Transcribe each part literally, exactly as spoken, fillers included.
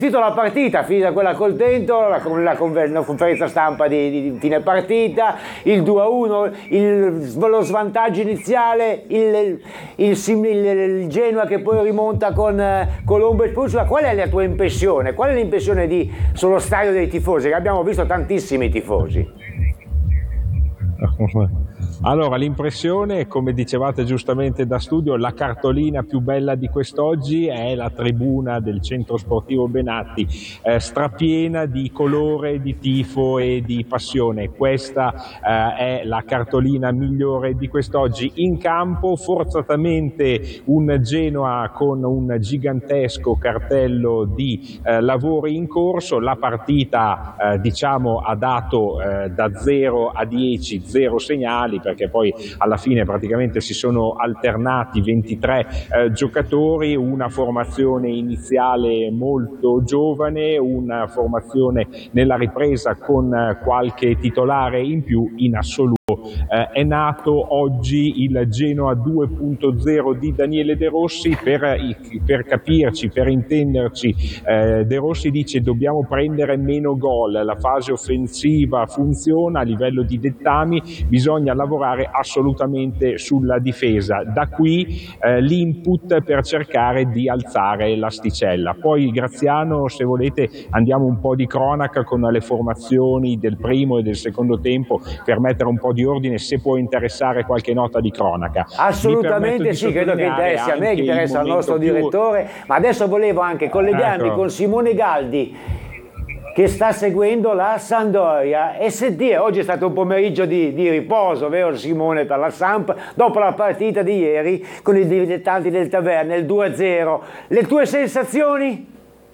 Finito la partita, finita quella col Tento, la, la, la conferenza stampa di, di fine partita, il due a uno, il, lo svantaggio iniziale, il, il, il, il Genoa che poi rimonta con eh, Colombo e Spuzzola. Qual è la tua impressione? Qual è l'impressione di, sullo stadio dei tifosi? Che abbiamo visto tantissimi tifosi. Allora, l'impressione, come dicevate giustamente da studio, la cartolina più bella di quest'oggi è la tribuna del Centro Sportivo Benatti, eh, strapiena di colore, di tifo e di passione. Questa eh, è la cartolina migliore di quest'oggi. In campo, forzatamente, un Genoa con un gigantesco cartello di eh, lavori in corso. La partita, eh, diciamo, ha dato eh, da zero a dieci, zero segnali, perché poi alla fine praticamente si sono alternati ventitré eh, giocatori, una formazione iniziale molto giovane, una formazione nella ripresa con eh, qualche titolare in più. In assoluto eh, è nato oggi il Genoa due punto zero di Daniele De Rossi. Per, per capirci, per intenderci, eh, De Rossi dice: dobbiamo prendere meno gol, la fase offensiva funziona, a livello di dettami bisogna lavorare assolutamente sulla difesa. Da qui eh, l'input per cercare di alzare l'asticella. Poi Graziano, se volete andiamo un po' di cronaca con le formazioni del primo e del secondo tempo per mettere un po' di ordine, se può interessare qualche nota di cronaca. Assolutamente sì, credo che interessi a me, che interessa al nostro più... direttore, ma adesso volevo anche collegarmi ecco. con Simone Galdi, che sta seguendo la Sampdoria, e sentire, oggi è stato un pomeriggio di, di riposo, vero Simone, per la Samp, dopo la partita di ieri con i dilettanti del Taverna, il due a zero. Le tue sensazioni?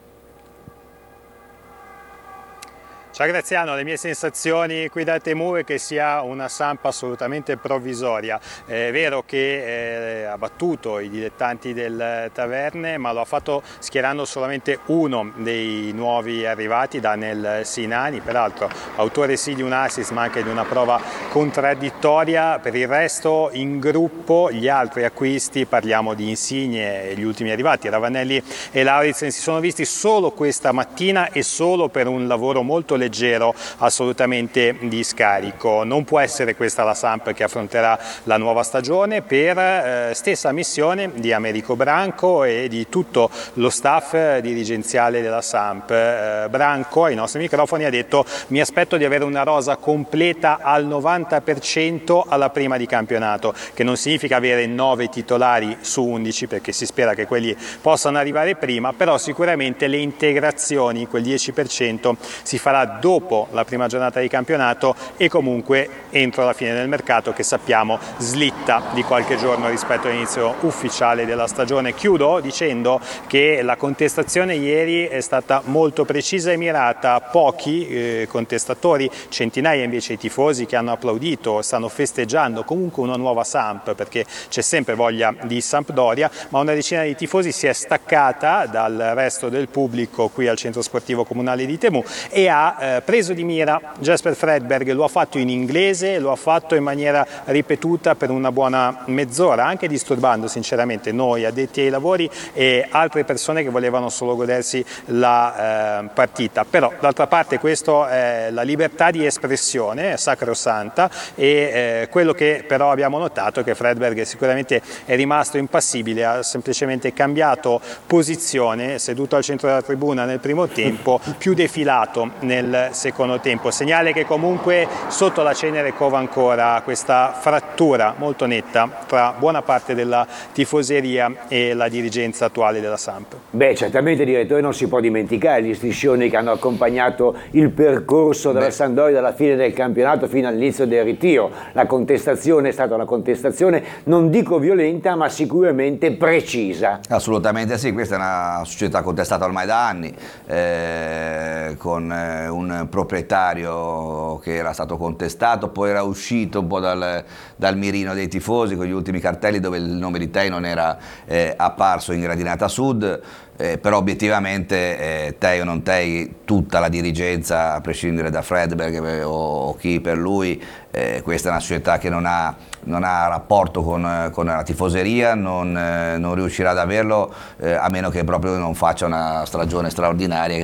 Ciao Graziano, le mie sensazioni qui da Temu è che sia una Samp assolutamente provvisoria. È vero che eh, ha battuto i dilettanti del Taverne, ma lo ha fatto schierando solamente uno dei nuovi arrivati, Daniel Sinani, peraltro autore sì di un assist ma anche di una prova contraddittoria. Per il resto in gruppo gli altri acquisti, parliamo di Insigne e gli ultimi arrivati, Ravanelli e Lauritsen, si sono visti solo questa mattina e solo per un lavoro molto leggero, assolutamente di scarico. Non può essere questa la Samp che affronterà la nuova stagione, per eh, stessa missione di Americo Branco e di tutto lo staff dirigenziale della Samp. Eh, Branco ai nostri microfoni ha detto: mi aspetto di avere una rosa completa al novanta per cento alla prima di campionato, che non significa avere nove titolari su undici, perché si spera che quelli possano arrivare prima, però sicuramente le integrazioni, quel dieci per cento, si farà dopo la prima giornata di campionato e comunque entro la fine del mercato, che sappiamo slitta di qualche giorno rispetto all'inizio ufficiale della stagione. Chiudo dicendo che la contestazione ieri è stata molto precisa e mirata. Pochi eh, contestatori, centinaia invece i tifosi che hanno applaudito, stanno festeggiando comunque una nuova Samp, perché c'è sempre voglia di Sampdoria, ma una decina di tifosi si è staccata dal resto del pubblico qui al Centro Sportivo Comunale di Temu e ha eh, preso di mira Jesper Fredberg. Lo ha fatto in inglese, lo ha fatto in maniera ripetuta per una buona mezz'ora, anche disturbando sinceramente noi addetti ai lavori e altre persone che volevano solo godersi la eh, partita. Però d'altra parte questo è la libertà di espressione, è sacrosanta, e eh, quello che però abbiamo notato è che Fredberg sicuramente è rimasto impassibile, ha semplicemente cambiato posizione, seduto al centro della tribuna nel primo tempo, più defilato nel secondo tempo, segnale che comunque sotto la cenere cova ancora questa frattura molto netta tra buona parte della tifoseria e la dirigenza attuale della Samp. Beh, certamente direttore, non si può dimenticare gli striscioni che hanno accompagnato il percorso della Beh. Sampdoria dalla fine del campionato fino all'inizio del ritiro. La contestazione è stata una contestazione, non dico violenta, ma sicuramente precisa. Assolutamente sì, questa è una società contestata ormai da anni, eh, con eh, un proprietario che era stato contestato, poi era uscito un po' dal, dal mirino dei tifosi con gli ultimi cartelli dove il nome di Tei non era eh, apparso in gradinata sud. Eh, però obiettivamente eh, Tei o non Tei, tutta la dirigenza, a prescindere da Fredberg eh, o, o chi per lui, eh, questa è una società che non ha, non ha rapporto con, con la tifoseria, non, eh, non riuscirà ad averlo eh, a meno che proprio non faccia una stagione straordinaria